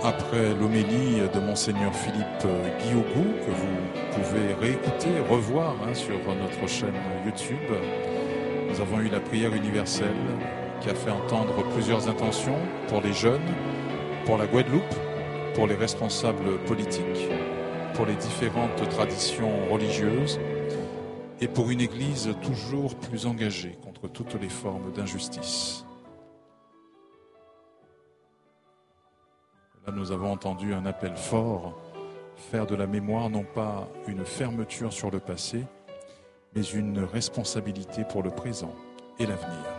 après l'homélie de Monseigneur Philippe Guillaugou, que vous pouvez réécouter, revoir sur notre chaîne YouTube. Nous avons eu la prière universelle qui a fait entendre plusieurs intentions pour les jeunes, pour la Guadeloupe, pour les responsables politiques, pour les différentes traditions religieuses et pour une Église toujours plus engagée contre toutes les formes d'injustice. Là, nous avons entendu un appel fort, faire de la mémoire non pas une fermeture sur le passé, mais une responsabilité pour le présent et l'avenir.